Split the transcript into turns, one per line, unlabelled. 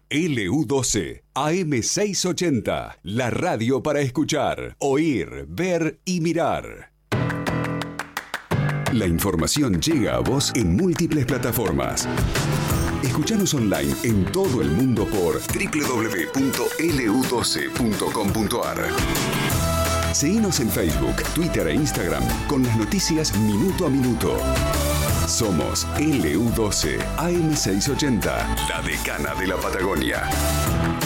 LU12, AM680, la radio para escuchar, oír, ver y mirar. La información llega a vos en múltiples plataformas. Escuchanos online en todo el mundo por www.lu12.com.ar. Seguinos en Facebook, Twitter e Instagram con las noticias minuto a minuto. Somos LU12, AM680, la decana de la Patagonia.